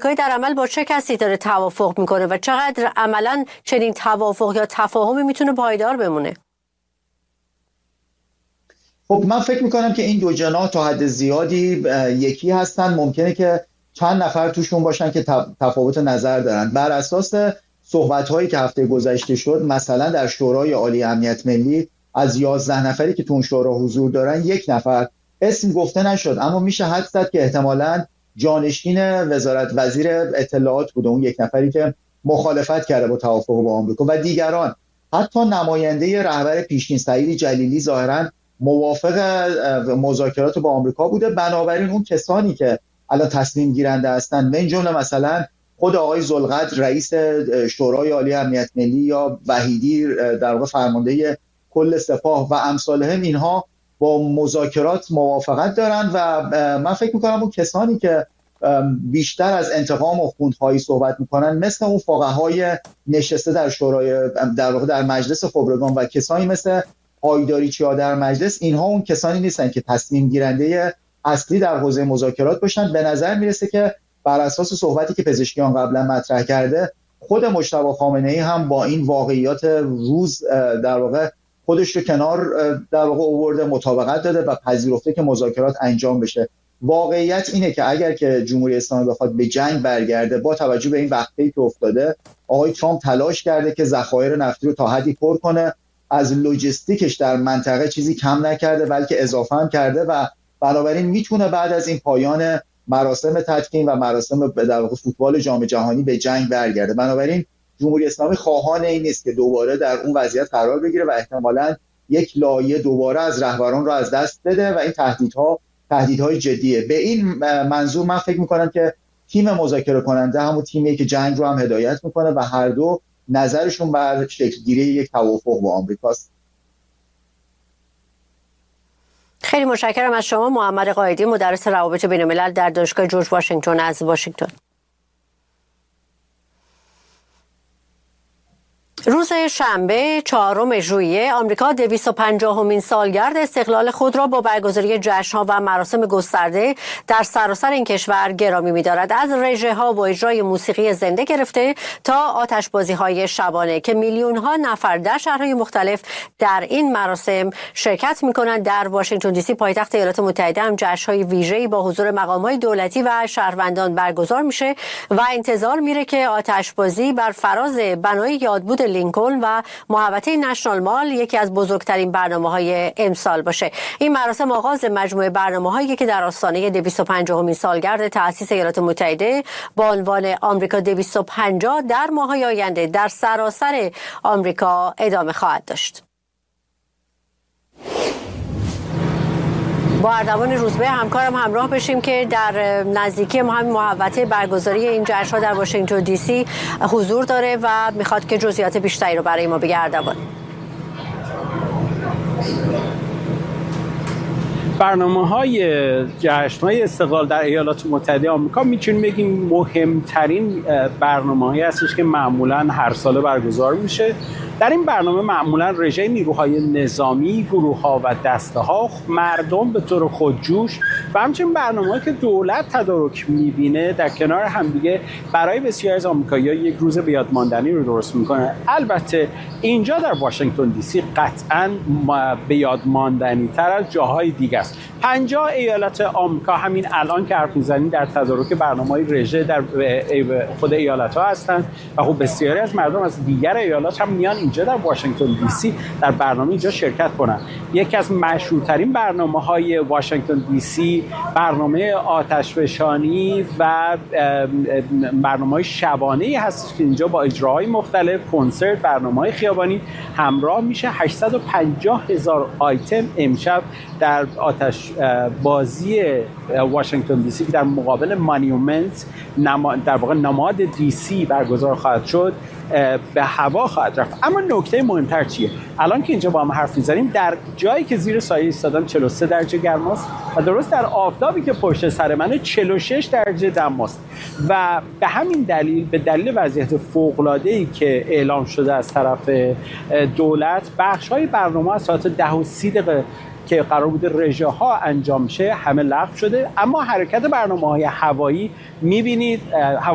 آمریکایی در عمل با چه کسی داره توافق میکنه و چقدر عملاً چنین توافق یا تفاهمی میتونه پایدار بمونه؟ خب من فکر میکنم که این دو جناح تا حد زیادی یکی هستن. ممکنه که چند نفر توشون باشن که تفاوت نظر دارن. بر اساس صحبت‌هایی که هفته گذشته شد، مثلا در شورای عالی امنیت ملی از 11 نفری که تو اون شورا حضور دارن، یک نفر اسم گفته نشد، اما میشه حدس زد که احتمالاً جانشین وزارت وزیر اطلاعات بوده، اون یک نفری که مخالفت کرده با توافق با آمریکا. و دیگران، حتی نماینده رهبر پیشین سعید جلیلی ظاهراً موافق مذاکرات با آمریکا بوده. بنابراین اون کسانی که الان تصمیم گیرنده هستن، من جمله مثلا خود آقای ذوالقدر رئیس شورای عالی امنیت ملی یا وحیدی در واقع فرمانده کل سپاه و امثالهم، اینها با مذاکرات موافقت دارن و من فکر میکنم اون کسانی که بیشتر از انتقام و خونخواهی صحبت میکنن، مثل اون فقهای نشسته در شورای در واقع در مجلس خبرگان و کسانی مثل پایداریچی‌ها در مجلس، اینها اون کسانی نیستن که تصمیم گیرنده اصلی در حوزه مذاکرات باشن. به نظر میرسه که بر اساس صحبتی که پزشکیان قبلا مطرح کرده، خود مجتبی خامنه‌ای هم با این واقعیات روز در واقع خودش رو کنار در واقع آورده، مطابقت داده و پذیرفته که مذاکرات انجام بشه. واقعیت اینه که اگر که جمهوری اسلامی بخواد به جنگ برگرده، با توجه به این وقفه‌ای که افتاده، آقای ترامپ تلاش کرده که ذخایر نفتی رو تا حدی پر کنه، از لوجستیکش در منطقه چیزی کم نکرده بلکه اضافه هم کرده و بنابراین میتونه بعد از این پایان مراسم تدفین و مراسم در واقع فوتبال جام جهانی به جنگ برگرده. بنابراین جمهوری اسلامی خواهان این نیست که دوباره در اون وضعیت قرار بگیره و احتمالاً یک لایه دوباره از رهبران رو از دست بده و این تهدیدهای جدیه. به این منظور من فکر میکنم که تیم مذاکره کننده همون تیمیه که جنگ رو هم هدایت میکنه و هر دو نظرشون بر شکل‌گیری یک توافق با آمریکاست. خیلی متشکرم از شما محمد قائدی، مدرس روابط بین‌الملل در دانشگاه جورج واشنگتن از واشنگتن. روز شنبه 4 ژوئیه آمریکا 250مین سالگرد استقلال خود را با برگزاری جشن‌ها و مراسم گسترده در سراسر این کشور گرامی می‌دارد. از رژه‌ها و اجرای موسیقی زنده گرفته تا آتشبازی‌های شبانه که میلیون‌ها نفر در شهرهای مختلف در این مراسم شرکت می‌کنند. در واشنگتن دی سی پایتخت ایالات متحده هم جشن‌های ویژه‌ای با حضور مقام‌های دولتی و شهروندان برگزار میشه و انتظار میره که آتشبازی بر فراز بنای یادبود لینکلن و محوطه نشنال مال یکی از بزرگترین برنامه‌های امسال باشه. این مراسم آغاز مجموعه برنامه‌هایی که در آستانه 250مین سالگرد تأسیس ایالات متحده با عنوان آمریکا 250 در ماه‌های آینده در سراسر آمریکا ادامه خواهد داشت. با اردوان روزبه همکارم همراه بشیم که در نزدیکی ما همین محوطه برگزاری این جشن‌ها در واشنگتن دی سی حضور داره و میخواد که جزئیات بیشتری رو برای ما بگه. اردوان، برنامه‌های جشن‌های استقلال در ایالات متحده آمریکا میتونیم بگیم مهمترین برنامه‌هایی هستش که معمولاً هر سال برگزار میشه. در این برنامه معمولاً رژه نیروهای نظامی، گروه‌ها و دسته‌ها، مردم به طور خودجوش و همچنین برنامه‌هایی که دولت تدارک می‌بینه در کنار همدیگه برای بسیاری از آمریکایی‌ها یک روز بیادماندنی رو درست می‌کنه. البته اینجا در واشنگتن دی سی قطعاً بیادماندنی‌تر از جاهای دیگه است. 50 ایالت آمریکا همین الان که حرف می‌زنیم در تدارک برنامه‌های رژه در خود ایالت‌ها هستند و خب بسیاری از مردم از دیگر ایالات هم میان اینجا در واشنگتن دی سی در برنامه اینجا شرکت کنن. یکی از مشهورترین برنامه‌های واشنگتن دی سی برنامه آتشفشانی و برنامه‌های شبانه‌ای هست که اینجا با اجراهای مختلف، کنسرت، برنامه‌های خیابانی همراه میشه. 850,000 آیتم امشب در آتش بازی واشنگتن دی سی در مقابل مانیومنت در واقع نماد دی سی برگزار خواهد شد به هوا خواهد رفت. اما نکته مهمتر چیه؟ الان که اینجا با هم حرف میزنیم در جایی که زیر سایه ایستادم 43 درجه گرم است و درست در آفتابی که پشت سر منه 46 درجه دم است و به همین دلیل، به دلیل وضعیت فوق‌العاده‌ای که اعلام شده از طرف دولت، بخش‌های برنامه از ساعت 10:30 که قرار بود رژه ها انجام شه همه لغو شده. اما حرکت برنامه‌های هوایی می‌بینید